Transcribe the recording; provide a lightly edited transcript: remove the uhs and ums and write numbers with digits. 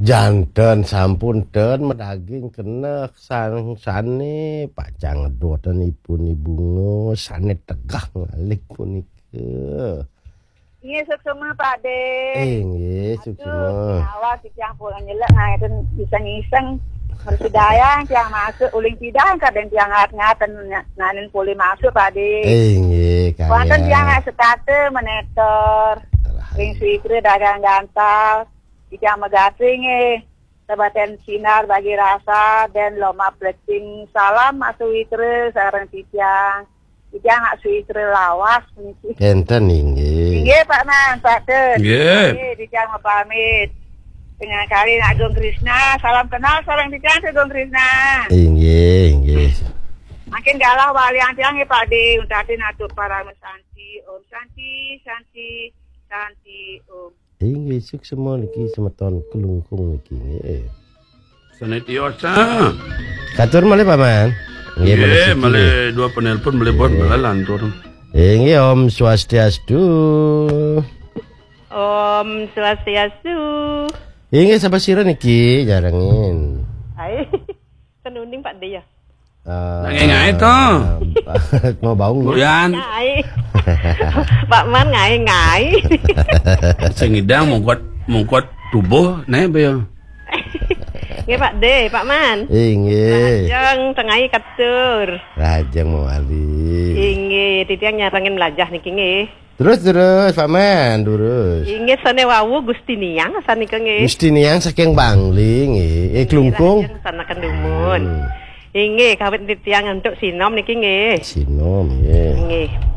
Janten sampun ten medaging kena sane Pak Cangdoten ibu sane tegah ngalik punike. Nggih suksema Pak De. Nggih suksema. Awal yang pulang nyelek ngaten bisa ngiseng bersedaya yang masuk uling tidak kadang yang ngat-ngaten nanen pulih masuk Pak De. Nggih kaya. Wonten yang sekate menetor. Ring swikre dagang gantal. Jika megating sebaten sinar bagi rasa dan loma blessing salam masuk witre sareng tijang ngak witre lawas niki. Enten nggih. Nggih Pak Man, Pak Den. Nggih. Tijang pamit. Dengan kali Agung Krisna, salam kenal sareng tijang Agung Krisna. Nggih. Makin galah wali antiang Pak De untatin atur para mesanti Om Santi Om. Nggih suksema niki semeton kelungkung niki nggih. Sanetiosa. Katur malih paman. Nggih, malih dua penelpon malih bot balalan turun. Nggih Om Swastiastu. Om Swastiastu. Nggih sapa sira niki jarangin. Hai. Tenuning Pak De ya. Ngai to. Mau baung. Goyan. Ngai. Pak Man ngai. Sing idang mongkot tubuh nae bae. Nggih Pak De, Pak Man. Nggih. Rajang tengahi katur. Rajang mawali. Nggih, titiang nyarangin melajah niki nggih. Terus Pak Man, terus. Nggih sane wawu Gusti Niang saniki nggih. Gusti Niang saking Bangli nggih. Klungkung. Sana Kendumun. Nggih, kawit titiang entuk sinom niki nggih. Sinom nggih. Nggih.